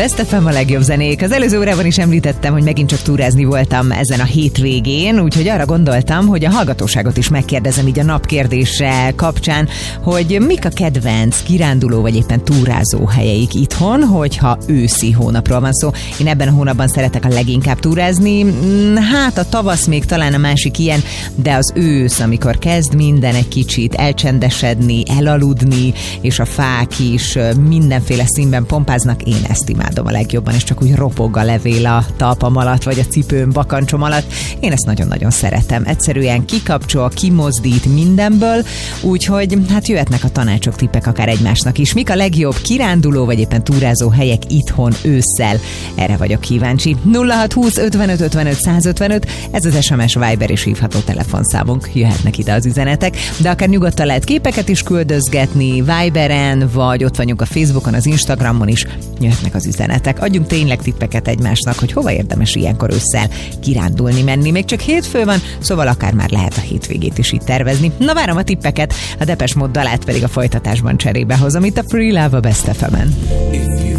Best FM a legjobb zenék. Az előző órában is említettem, hogy megint csak túrázni voltam ezen a hétvégén, úgyhogy arra gondoltam, hogy a hallgatóságot is megkérdezem így a napkérdése kapcsán, hogy mik a kedvenc kiránduló vagy éppen túrázó helyeik itthon, hogyha őszi hónapról van szó. Én ebben a hónapban szeretek a leginkább túrázni. Hát a tavasz még talán a másik ilyen, de az ősz, amikor kezd minden egy kicsit elcsendesedni, elaludni, és a fák is mindenféle színben pompáznak, én ezt imádom a legjobban, és csak úgy ropog a levél a talpam alatt, vagy a cipőm, bakancsom alatt. Én ezt nagyon-nagyon szeretem. Egyszerűen kikapcsol, kimozdít mindenből, úgyhogy hát jöhetnek a tanácsok, tippek akár egymásnak is. Mik a legjobb kiránduló, vagy éppen túrázó helyek itthon ősszel? Erre vagyok kíváncsi. 0620 55 55 155, ez az SMS, Viber és hívható telefonszámunk. Jöhetnek ide az üzenetek, de akár nyugodtan lehet képeket is küldözgetni Viberen, vagy ott vagyunk a Facebookon, az Instagramon is. Jöhetnek az üzenetek. Adjunk tényleg tippeket egymásnak, hogy hova érdemes ilyenkor ősszel kirándulni, menni. Még csak hétfő van, szóval akár már lehet a hétvégét is itt tervezni. Na, várom a tippeket, a Depeche Mode dalát pedig a folytatásban cserébe hozom itt a Free Love a Best FM-en.